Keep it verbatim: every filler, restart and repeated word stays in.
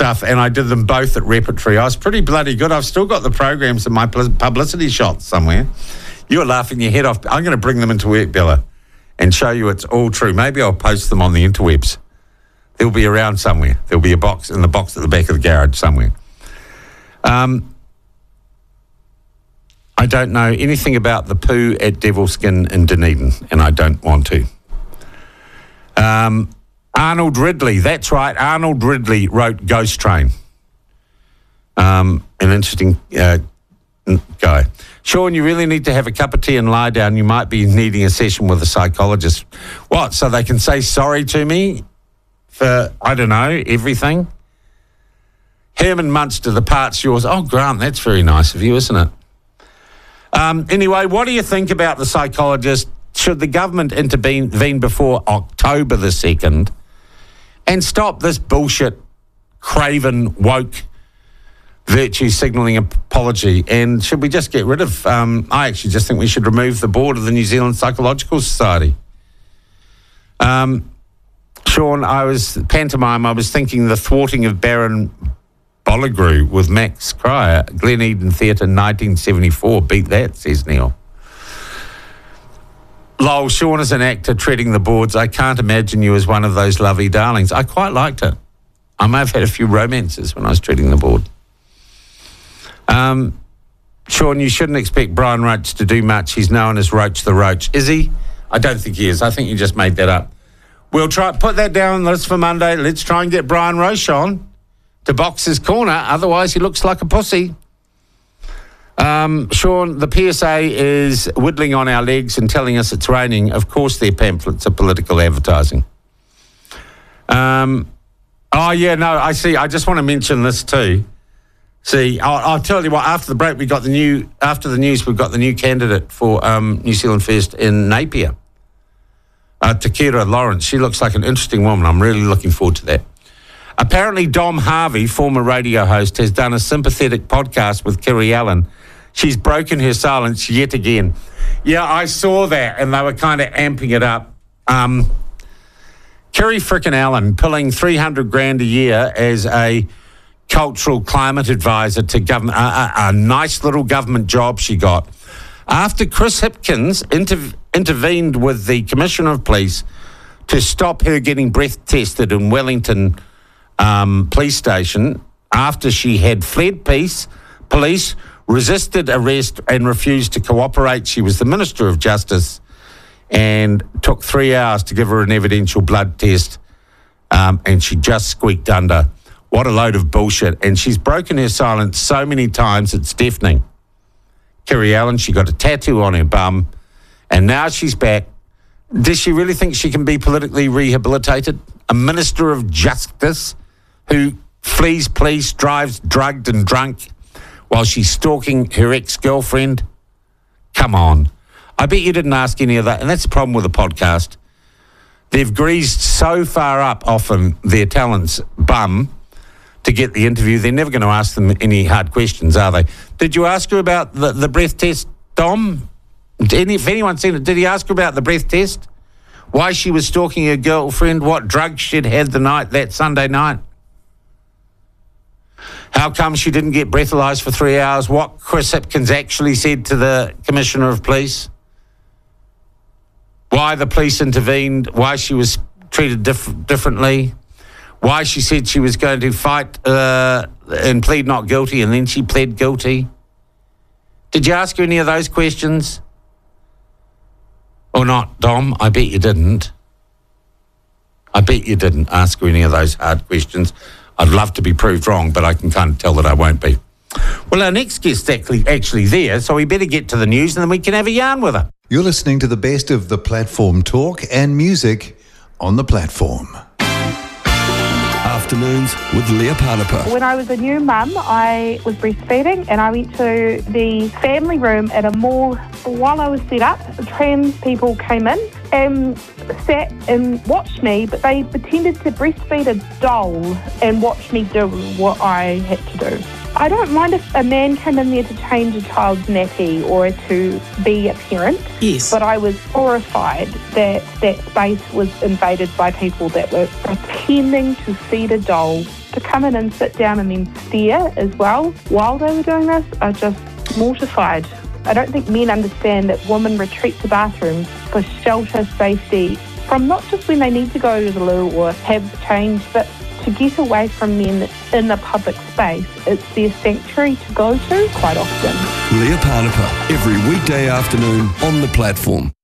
stuff, and I did them both at Repertory. I was pretty bloody good. I've still got the programs in my publicity shots somewhere. You're laughing your head off. I'm going to bring them into work, Bella, and show you it's all true. Maybe I'll post them on the interwebs. They'll be around somewhere. There'll be a box in the box at the back of the garage somewhere. Um, I don't know anything about the poo at Devilskin in Dunedin, and I don't want to. Um... Arnold Ridley, that's right. Arnold Ridley wrote Ghost Train. Um, an interesting uh, guy. Sean, you really need to have a cup of tea and lie down. You might be needing a session with a psychologist. What, so they can say sorry to me for, I don't know, everything? Herman Munster, the part's yours. Oh, Grant, that's very nice of you, isn't it? Um, anyway, what do you think about the psychologist? Should the government intervene before October the second and stop this bullshit, craven, woke, virtue signalling apology? And should we just get rid of... Um, I actually just think we should remove the board of the New Zealand Psychological Society. Um, Sean, I was... Pantomime, I was thinking the thwarting of Baron Bolligrue with Max Cryer, Glen Eden Theatre, nineteen seventy-four. Beat that, says Neil. Lol, Sean is an actor treading the boards. I can't imagine you as one of those lovely darlings. I quite liked it. I may have had a few romances when I was treading the board. Um, Sean, you shouldn't expect Brian Roach to do much. He's known as Roach the Roach. Is he? I don't think he is. I think you just made that up. We'll try put that down on the list for Monday. Let's try and get Brian Roach on to box his corner. Otherwise, he looks like a pussy. Um, Sean, the P S A is whittling on our legs and telling us it's raining. Of course their pamphlets are political advertising. Um, oh, yeah, no, I see. I just want to mention this too. See, I'll, I'll tell you what, after the break, we got the new, after the news, we've got the new candidate for um, New Zealand First in Napier. Uh, Takira Lawrence. She looks like an interesting woman. I'm really looking forward to that. Apparently, Dom Harvey, former radio host, has done a sympathetic podcast with Kiri Allen. She's broken her silence yet again. Yeah, I saw that, and they were kind of amping it up. Um, Kiri frickin' Allen pulling three hundred grand a year as a cultural climate advisor to government, a, a, a nice little government job she got. After Chris Hipkins inter- intervened with the Commissioner of Police to stop her getting breath tested in Wellington um, Police Station after she had fled peace, police resisted arrest and refused to cooperate. She was the Minister of Justice and took three hours to give her an evidential blood test, um, and she just squeaked under. What a load of bullshit. And she's broken her silence so many times, it's deafening. Kiri Allen, she got a tattoo on her bum, and now she's back. Does she really think she can be politically rehabilitated? A Minister of Justice who flees police, drives drugged and drunk while she's stalking her ex-girlfriend? Come on. I bet you didn't ask any of that, and that's the problem with the podcast. They've greased so far up often their talent's bum to get the interview, they're never going to ask them any hard questions, are they? Did you ask her about the, the breath test, Dom? Any, if anyone's seen it, did he ask her about the breath test? Why she was stalking her girlfriend? What drugs she'd had the night, that Sunday night? How come she didn't get breathalyzed for three hours? What Chris Hipkins actually said to the Commissioner of Police? Why the police intervened? Why she was treated diff- differently? Why she said she was going to fight uh, and plead not guilty, and then she pled guilty? Did you ask her any of those questions? Or not, Dom? I bet you didn't. I bet you didn't ask her any of those hard questions. I'd love to be proved wrong, but I can kind of tell that I won't be. Well, our next guest's actually, actually there, so we better get to the news and then we can have a yarn with her. You're listening to the best of the platform talk and music on the platform. Afternoons with Leah Panapa. When I was a new mum, I was breastfeeding and I went to the family room at a mall. While I was set up, trans people came in and sat and watched me, but they pretended to breastfeed a doll and watch me do what I had to do. I don't mind if a man came in there to change a child's nappy or to be a parent. Yes. But I was horrified that that space was invaded by people that were pretending to feed a doll to come in and sit down and then stare as well while they were doing this, I just mortified. I don't think men understand that women retreat to bathrooms for shelter, safety, from not just when they need to go to the loo or have change, but to get away from men in a public space. It's their sanctuary to go to quite often. Leah Parnapa, every weekday afternoon on The Platform.